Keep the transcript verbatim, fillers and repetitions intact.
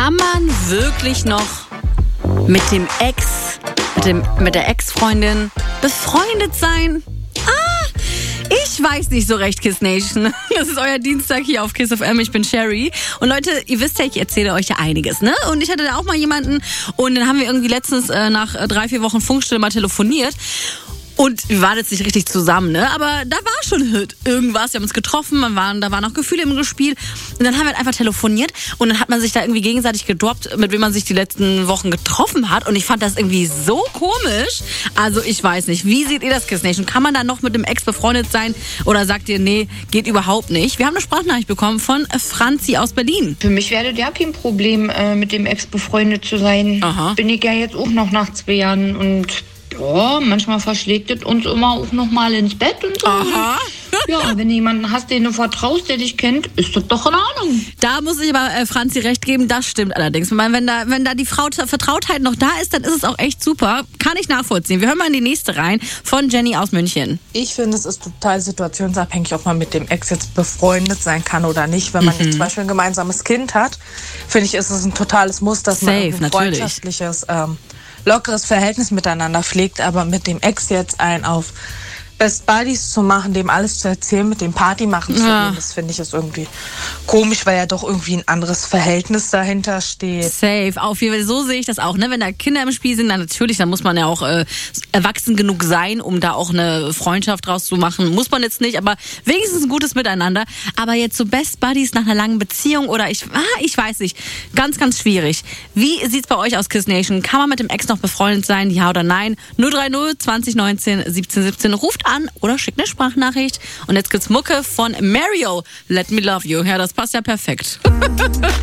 Kann man wirklich noch mit dem Ex, mit, dem, mit der Ex-Freundin befreundet sein? Ah, ich weiß nicht so recht, Kiss Nation. Das ist euer Dienstag hier auf Kiss F M. Ich bin Sherry. Und Leute, ihr wisst ja, ich erzähle euch ja einiges, ne? Und ich hatte da auch mal jemanden und dann haben wir irgendwie letztens äh, nach äh, drei, vier Wochen Funkstille mal telefoniert. Und wir waren jetzt nicht richtig zusammen, ne? Aber da war schon irgendwas. Wir haben uns getroffen, man waren, da waren auch Gefühle im Spiel. Und dann haben wir halt einfach telefoniert und dann hat man sich da irgendwie gegenseitig gedroppt, mit wem man sich die letzten Wochen getroffen hat. Und ich fand das irgendwie so komisch. Also ich weiß nicht. Wie seht ihr das, Kiss Nation? Kann man da noch mit dem Ex befreundet sein? Oder sagt ihr, nee, geht überhaupt nicht? Wir haben eine Sprachnachricht bekommen von Franzi aus Berlin. Für mich wäre das ja kein Problem, äh, mit dem Ex befreundet zu sein. Aha. Bin ich ja jetzt auch noch nach zwei Jahren und ja, manchmal verschlägt es uns immer auch noch mal ins Bett und so. Aha. Ja, wenn du jemanden hast, den du vertraust, der dich kennt, ist das doch in Ordnung. Da muss ich aber äh, Franzi recht geben, das stimmt allerdings. Ich meine, wenn da, wenn da die Frau Vertrautheit noch da ist, dann ist es auch echt super. Kann ich nachvollziehen. Wir hören mal in die nächste rein von Jenny aus München. Ich finde, es ist total situationsabhängig, ob man mit dem Ex jetzt befreundet sein kann oder nicht. Wenn man Mhm. jetzt zum Beispiel ein gemeinsames Kind hat, finde ich, ist es ein totales Muss, dass man Safe, ein natürlich. freundschaftliches, ähm, lockeres Verhältnis miteinander pflegt, aber mit dem Ex jetzt ein auf Best Buddies zu machen, dem alles zu erzählen, mit dem Party machen zu Ja. gehen, das finde ich ist irgendwie komisch, weil ja doch irgendwie ein anderes Verhältnis dahinter steht. Safe, auf jeden Fall. So sehe ich das auch. Ne? Wenn da Kinder im Spiel sind, dann natürlich, dann muss man ja auch äh, erwachsen genug sein, um da auch eine Freundschaft draus zu machen. Muss man jetzt nicht, aber wenigstens ein gutes Miteinander. Aber jetzt so Best Buddies nach einer langen Beziehung oder ich, ah, ich weiß nicht. Ganz, ganz schwierig. Wie sieht's bei euch aus, Kiss Nation? Kann man mit dem Ex noch befreundet sein? Ja oder nein? null drei null zwanzig neunzehn siebzehn siebzehn. Ruft an oder schickt eine Sprachnachricht. Und jetzt gibt's Mucke von Mario. Let Me Love You. Ja, das passt ja perfekt.